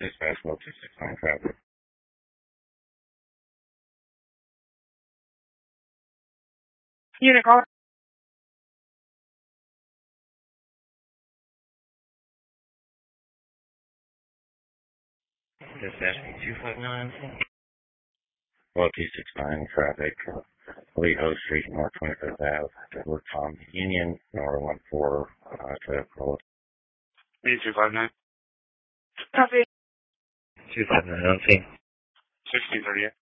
Dispatch 269 traffic. Unit call. Dispatch 259. 269 traffic. Lee Ho Street, North 25th Ave. Edward Tom Union, Nora 14, Toyota Corolla. 259. Copy. 259 on scene. 1638.